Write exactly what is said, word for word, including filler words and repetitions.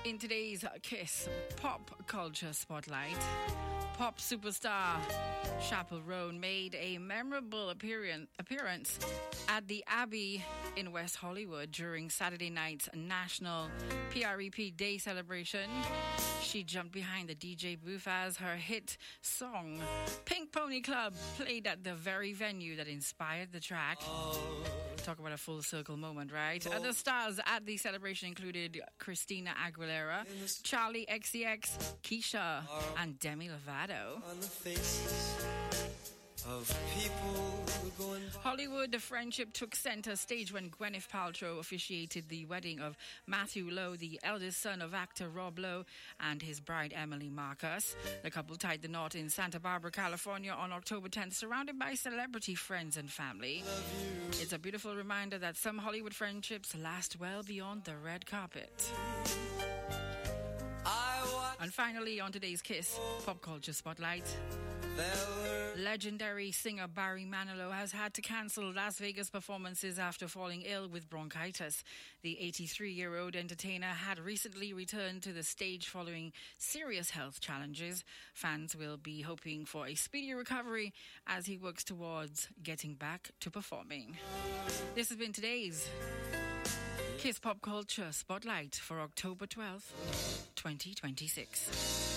In today's Kiss Pop Culture Spotlight, pop superstar Chappell Roan made a memorable appearance at the Abbey in West Hollywood during Saturday night's National P R E P Day celebration. She jumped behind the D J booth as her hit song Pink Pony Club played at the very venue that inspired the track. Talk about a full circle moment, right? Other stars at the celebration included Christina Aguilera, Charlie X C X, Keisha, and Demi Lovato. On the faces of people going. Hollywood, the friendship took center stage when Gwyneth Paltrow officiated the wedding of Matthew Lowe, the eldest son of actor Rob Lowe, and his bride Emily Marcus. The couple tied the knot in Santa Barbara, California on October tenth, surrounded by celebrity friends and family. It's a beautiful reminder that some Hollywood friendships last well beyond the red carpet. And finally, on today's Kiss Pop Culture Spotlight, legendary singer Barry Manilow has had to cancel Las Vegas performances after falling ill with bronchitis. The eighty-three-year-old entertainer had recently returned to the stage following serious health challenges. Fans will be hoping for a speedy recovery as he works towards getting back to performing. This has been today's Kiss Pop Culture Spotlight for October twelfth, twenty twenty-six.